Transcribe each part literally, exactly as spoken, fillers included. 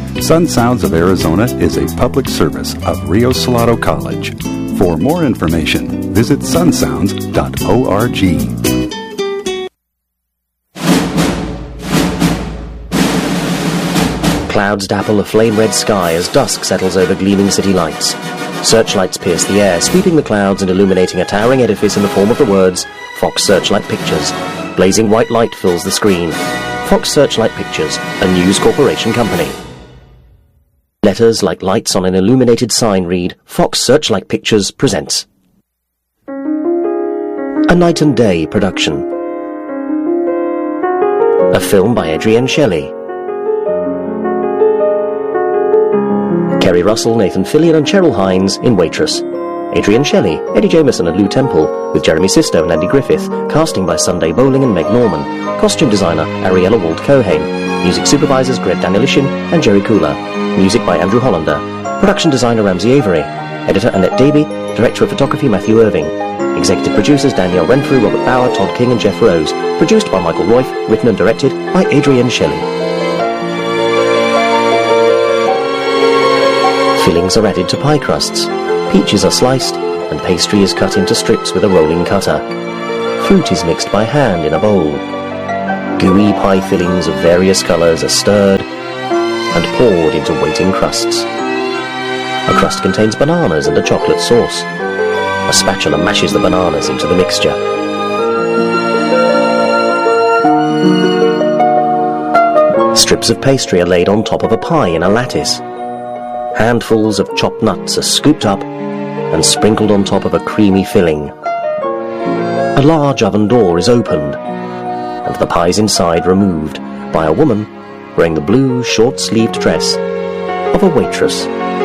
Sun Sounds of Arizona is a public service of Rio Salado College. For more information, visit sun sounds dot org. Clouds dapple a flame-red sky as dusk settles over gleaming city lights. Searchlights pierce the air, sweeping the clouds and illuminating a towering edifice in the form of the words, Fox Searchlight Pictures. Blazing white light fills the screen. Fox Searchlight Pictures, a News Corporation company. Letters like lights on an illuminated sign read, Fox Searchlight Pictures presents. A Night and Day production. A film by Adrienne Shelley. Kerry Russell, Nathan Fillion and Cheryl Hines in Waitress. Adrienne Shelley, Eddie Jameson and Lou Temple, with Jeremy Sisto and Andy Griffith, casting by Sunday Bowling and Meg Norman, costume designer Ariella Wald-Cohane, music supervisors Greg Danielishin and Jerry Kula, music by Andrew Hollander, production designer Ramsey Avery, editor Annette Davey, director of photography Matthew Irving, executive producers Danielle Renfrew, Robert Bauer, Todd King and Jeff Rose, produced by Michael Royf, written and directed by Adrienne Shelley. Fillings are added to pie crusts, peaches are sliced, and pastry is cut into strips with a rolling cutter. Fruit is mixed by hand in a bowl. Gooey pie fillings of various colours are stirred and poured into waiting crusts. A crust contains bananas and a chocolate sauce. A spatula mashes the bananas into the mixture. Strips of pastry are laid on top of a pie in a lattice. Handfuls of chopped nuts are scooped up and sprinkled on top of a creamy filling. A large oven door is opened, and the pies inside removed by a woman wearing the blue short-sleeved dress of a waitress.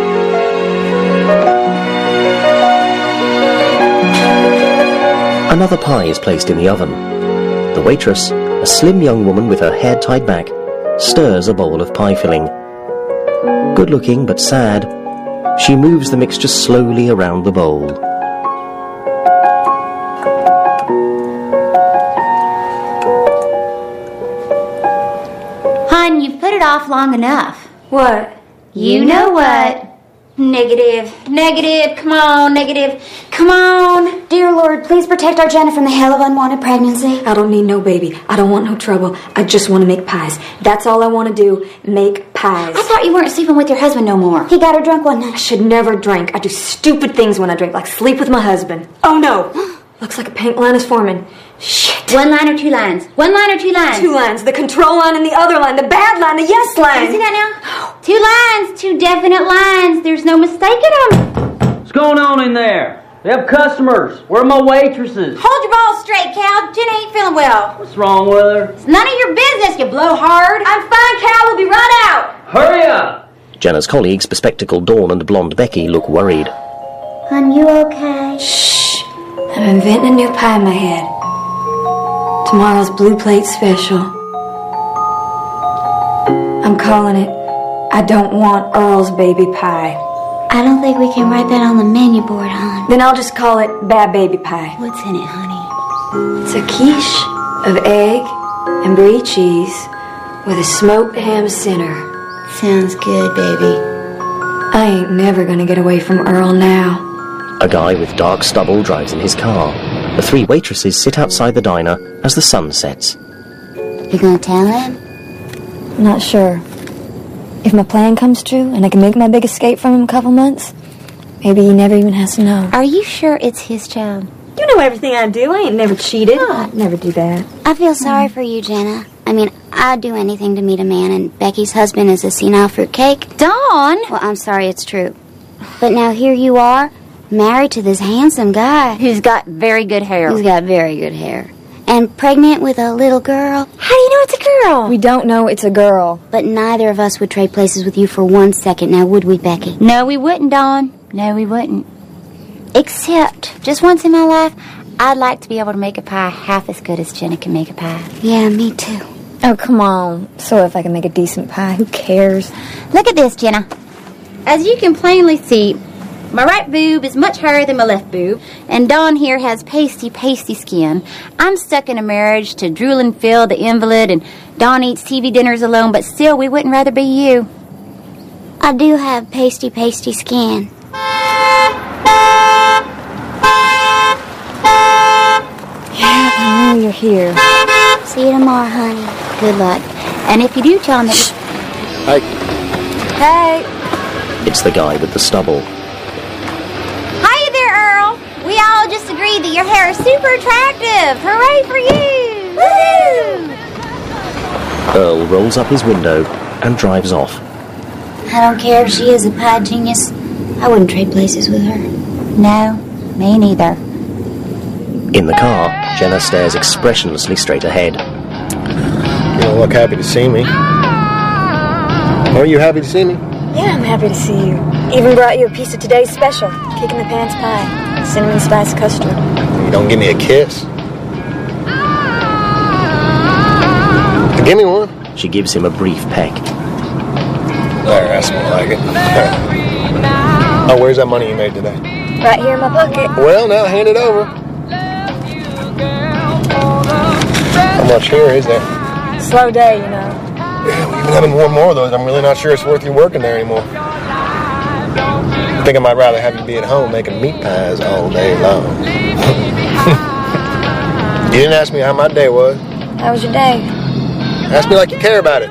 Another pie is placed in the oven. The waitress, a slim young woman with her hair tied back, stirs a bowl of pie filling. Good-looking but sad, she moves the mixture slowly around the bowl. Hon, you've put it off long enough. What? You know what? Negative. Negative. Come on, negative. Come on. Dear Lord, please protect our Jenna from the hell of unwanted pregnancy. I don't need no baby. I don't want no trouble. I just want to make pies. That's all I want to do. Make pies. I thought you weren't sleeping with your husband no more. He got her drunk one night. I should never drink. I do stupid things when I drink, like sleep with my husband. Oh, no. Looks like a pink line is forming. Shit. One line or two lines? One line or two lines? Two lines. The control line and the other line. The bad line, the yes line. You see that now? Two lines. Two definite lines. There's no mistaking them. What's going on in there? We have customers. Where are my waitresses? Hold your balls straight, Cal. Jenna ain't feeling well. What's wrong with her? It's none of your business, you blowhard. I'm fine, Cal. We'll be right out. Hurry up! Jenna's colleagues, bespectacled Dawn and blonde Becky, look worried. Hon, you okay? Shh. I'm inventing a new pie in my head. Tomorrow's Blue Plate Special. I'm calling it, I Don't Want Earl's Baby Pie. I don't think we can write that on the menu board, hon. Then I'll just call it Bad Baby Pie. What's in it, honey? It's a quiche of egg and brie cheese with a smoked ham center. Sounds good, baby. I ain't never gonna get away from Earl now. A guy with dark stubble drives in his car. The three waitresses sit outside the diner as the sun sets. You gonna tell him? I'm not sure. If my plan comes true and I can make my big escape from him in a couple months, maybe he never even has to know. Are you sure it's his child? You know everything I do. I ain't never cheated. I'd never do that. I feel sorry for you, Jenna. I mean, I'd do anything to meet a man, and Becky's husband is a senile fruitcake. Dawn! Well, I'm sorry, it's true. But now here you are, married to this handsome guy. Who's got very good hair. Who's got very good hair. And pregnant with a little girl. How do you know it's a girl? We don't know it's a girl. But neither of us would trade places with you for one second, now would we, Becky? No, we wouldn't, Dawn. No, we wouldn't. Except, just once in my life, I'd like to be able to make a pie half as good as Jenna can make a pie. Yeah, me too. Oh, come on. So if I can make a decent pie, who cares? Look at this, Jenna. As you can plainly see, my right boob is much higher than my left boob, and Dawn here has pasty, pasty skin. I'm stuck in a marriage to drool and Phil, the invalid, and Dawn eats T V dinners alone, but still, we wouldn't rather be you. I do have pasty, pasty skin. Yeah, I know you're here. See you tomorrow, honey. Good luck. And if you do tell him that... Hey. Hey. It's the guy with the stubble. Hi there, Earl. We all just agreed that your hair is super attractive. Hooray for you! Woohoo! Earl rolls up his window and drives off. I don't care if she is a pie genius. I wouldn't trade places with her. No, me neither. In the car, Jenna stares expressionlessly straight ahead. You don't look happy to see me. Are you happy to see me? Yeah, I'm happy to see you. Even brought you a piece of today's special, kick in the pants pie, cinnamon spice custard. You don't give me a kiss? Give me one. She gives him a brief peck. There, that's more like it. Oh, where's that money you made today? Right here in my pocket. Well, now hand it over. How much here is there? Slow day, you know. Yeah, well, you've been having one more of those. I'm really not sure it's worth you working there anymore. I think I might rather have you be at home making meat pies all day long. You didn't ask me how my day was. How was your day? Ask me like you care about it.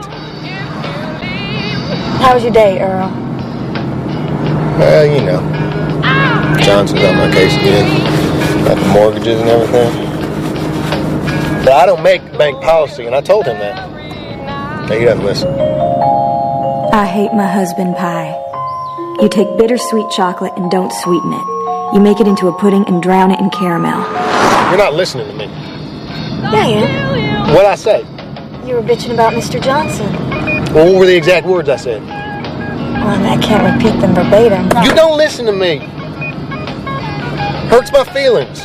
How was your day, Earl? Well, you know. Johnson's on my case again. About the mortgages and everything. But I don't make bank policy, and I told him that. Okay, he doesn't listen. I hate my husband pie. You take bittersweet chocolate and don't sweeten it. You make it into a pudding and drown it in caramel. You're not listening to me. Yeah, I am. What'd I say? You were bitching about Mister Johnson. Well, what were the exact words I said? Well, I can't repeat them verbatim. You don't listen to me. Hurts my feelings.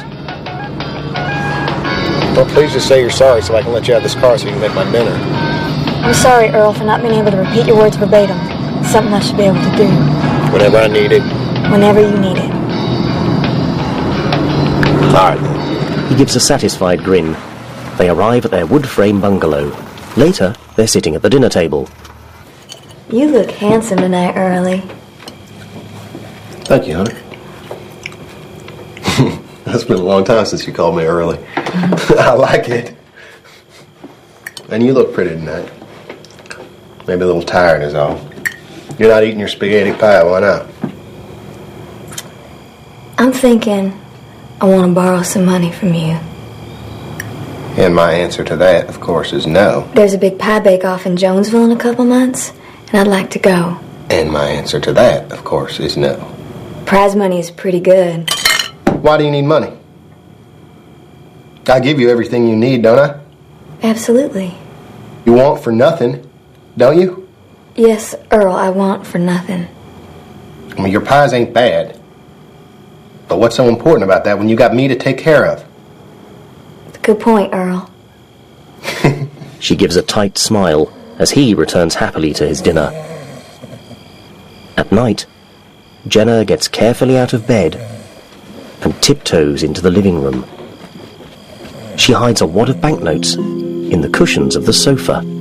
Well, please just say you're sorry so I can let you have this car so you can make my dinner. I'm sorry, Earl, for not being able to repeat your words verbatim. It's something I should be able to do. Whenever I need it. Whenever you need it. All right, then. He gives a satisfied grin. They arrive at their wood-frame bungalow. Later, they're sitting at the dinner table. You look handsome tonight, Early. Thank you, honey. It's been a long time since you called me early. I like it. And you look pretty tonight. Maybe a little tired is all. You're not eating your spaghetti pie, why not? I'm thinking I want to borrow some money from you. And my answer to that, of course, is no. There's a big pie bake-off in Jonesville in a couple months, and I'd like to go. And my answer to that, of course, is no. Prize money is pretty good. Why do you need money? I give you everything you need, don't I? Absolutely. You want for nothing, don't you? Yes, Earl, I want for nothing. I mean, your pies ain't bad. But what's so important about that when you got me to take care of? Good point, Earl. She gives a tight smile as he returns happily to his dinner. At night, Jenna gets carefully out of bed and tiptoes into the living room. She hides a wad of banknotes in the cushions of the sofa.